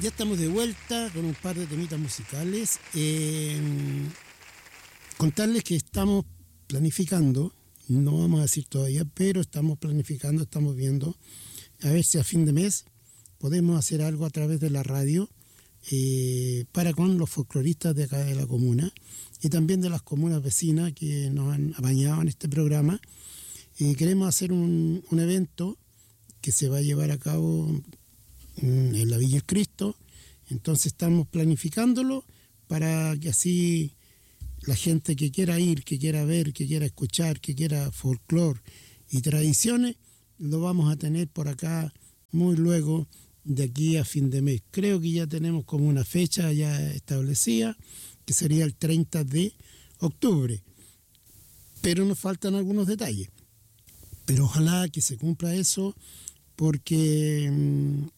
Ya estamos de vuelta con un par de temitas musicales. Contarles que estamos planificando, no vamos a decir todavía, pero estamos planificando, estamos viendo, a ver si a fin de mes podemos hacer algo a través de la radio para con los folcloristas de acá de la comuna y también de las comunas vecinas que nos han apañado en este programa. Queremos hacer un evento que se va a llevar a cabo en la Villa El Cristo. Entonces estamos planificándolo para que así la gente que quiera ir, que quiera ver, que quiera escuchar, que quiera folclore y tradiciones, lo vamos a tener por acá muy luego de aquí a fin de mes. Creo que ya tenemos como una fecha ya establecida, que sería el 30 de octubre. Pero nos faltan algunos detalles. Pero ojalá que se cumpla eso, porque